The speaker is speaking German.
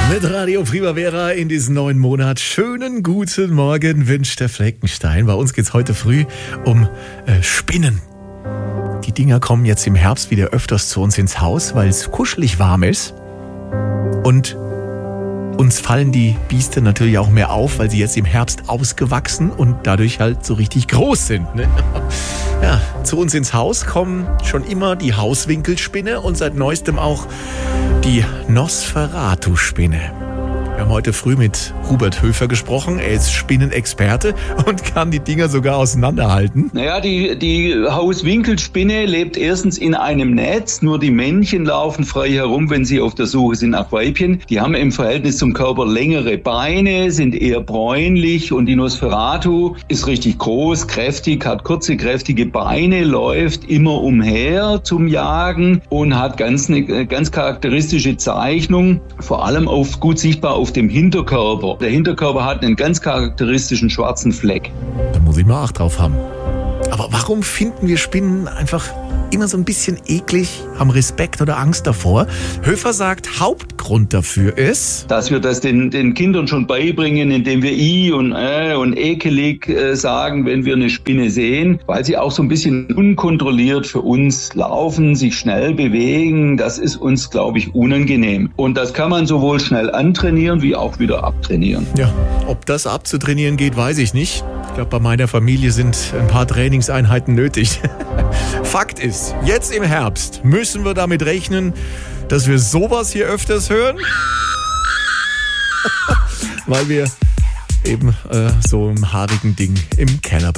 Mit Radio Primavera in diesem neuen Monat. Schönen guten Morgen wünscht der Fleckenstein. Bei uns geht's heute früh um Spinnen. Die Dinger kommen jetzt im Herbst wieder öfters zu uns ins Haus, weil es kuschelig warm ist. Und uns fallen die Biester natürlich auch mehr auf, weil sie jetzt im Herbst ausgewachsen und dadurch halt so richtig groß sind. Ne? Ja, zu uns ins Haus kommen schon immer die Hauswinkelspinne und seit neuestem auch die Nosferatu-Spinne. Wir haben heute früh mit Hubert Höfer gesprochen. Er ist Spinnenexperte und kann die Dinger sogar auseinanderhalten. Naja, die Hauswinkelspinne lebt erstens in einem Netz. Nur die Männchen laufen frei herum, wenn sie auf der Suche sind nach Weibchen. Die haben im Verhältnis zum Körper längere Beine, sind eher bräunlich. Und die Nosferatu ist richtig groß, kräftig, hat kurze, kräftige Beine, läuft immer umher zum Jagen und hat eine ganz charakteristische Zeichnung, vor allem gut sichtbar auf dem Hinterkörper. Der Hinterkörper hat einen ganz charakteristischen schwarzen Fleck. Da muss ich mal Acht drauf haben. Aber warum finden wir Spinnen einfach immer so ein bisschen eklig, haben Respekt oder Angst davor? Höfer sagt, Hauptgrund dafür ist, dass wir das den Kindern schon beibringen, indem wir und ekelig sagen, wenn wir eine Spinne sehen, weil sie auch so ein bisschen unkontrolliert für uns laufen, sich schnell bewegen. Das ist uns, glaube ich, unangenehm. Und das kann man sowohl schnell antrainieren, wie auch wieder abtrainieren. Ja, ob das abzutrainieren geht, weiß ich nicht. Ich glaube, bei meiner Familie sind ein paar Trainingseinheiten nötig. Fakt ist, jetzt im Herbst müssen wir damit rechnen, dass wir sowas hier öfters hören. Weil wir eben so ein haarigen Ding im Keller bekommen.